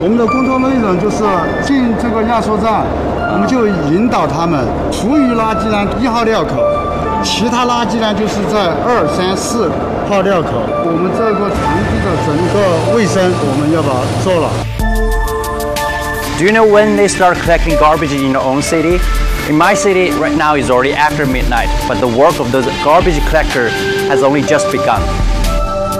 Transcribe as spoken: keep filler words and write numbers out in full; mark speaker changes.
Speaker 1: 我们的工作内容就是进这个压缩站，我们就引导他们，厨余垃圾呢一号料口，其他垃圾呢就是在二三四号料口。我们这个场地的整个卫生，我们要把它做了。
Speaker 2: Do you know when they start collecting garbage in your own city? In my city, right now is already after midnight, but the work of the garbage collector has only just begun.